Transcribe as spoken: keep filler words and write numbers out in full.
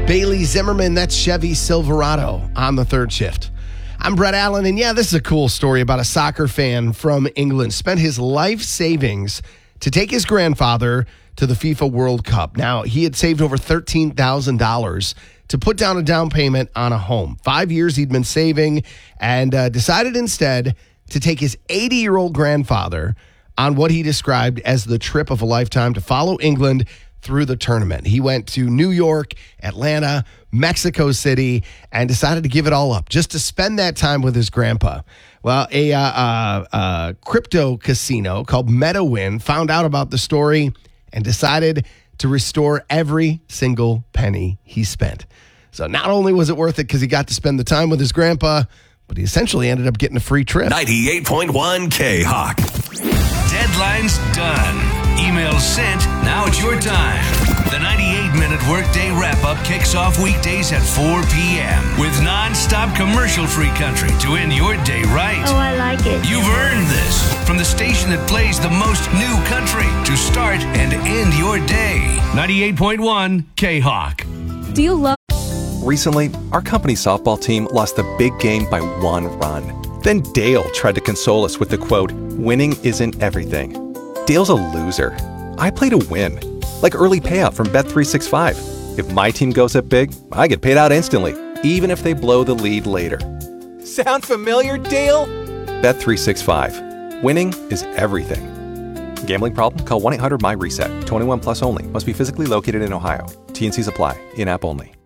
Bailey Zimmerman, that's Chevy Silverado on the third shift. I'm Brett Allen, and yeah, this is a cool story about a soccer fan from England. Spent his life savings to take his grandfather to the FIFA World Cup. Now, he had saved over thirteen thousand dollars to put down a down payment on a home. Five years he'd been saving and uh, decided instead to take his eighty-year-old grandfather on what he described as the trip of a lifetime to follow England through the tournament. He went to New York, Atlanta, Mexico City, and decided to give it all up just to spend that time with his grandpa. Well, a uh, uh, uh, crypto casino called MetaWin found out about the story and decided to restore every single penny he spent. So not only was it worth it because he got to spend the time with his grandpa, but he essentially ended up getting a free trip. ninety-eight point one K-Hawk. Deadline's done. Email sent. Now it's your time. The ninety-eight minute workday wrap-up kicks off weekdays at four p.m. with non-stop commercial-free country to end your day right. Oh, I like it. You've earned this from the station that plays the most new country to start and end your day. ninety-eight point one K-Hawk. Do you love... Recently, our company softball team lost a big game by one run. Then Dale tried to console us with the quote, "Winning isn't everything." Dale's a loser. I play to win. Like early payout from Bet three sixty-five. If my team goes up big, I get paid out instantly, even if they blow the lead later. Sound familiar, Dale? Bet three sixty-five. Winning is everything. Gambling problem? Call one eight hundred M Y RESET. twenty-one plus only. Must be physically located in Ohio. T and C's apply. In-app only.